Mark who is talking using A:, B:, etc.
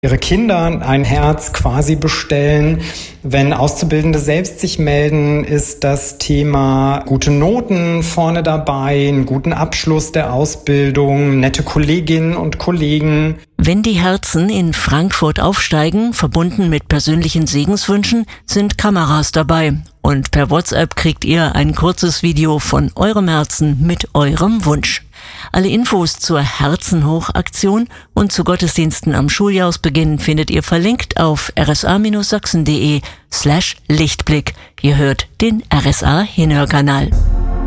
A: ihre Kinder ein Herz quasi bestellen. Wenn Auszubildende selbst sich melden, ist das Thema gute Noten vorne dabei, einen guten Abschluss der Ausbildung, nette Kolleginnen und Kollegen.
B: Wenn die Herzen in Frankfurt aufsteigen, verbunden mit persönlichen Segenswünschen, sind Kameras dabei. Und per WhatsApp kriegt ihr ein kurzes Video von eurem Herzen mit eurem Wunsch. Alle Infos zur Herzen-Hoch-Aktion und zu Gottesdiensten am Schuljahresbeginn findet ihr verlinkt auf rsa-sachsen.de/Lichtblick. Ihr hört den RSA Hinhörkanal.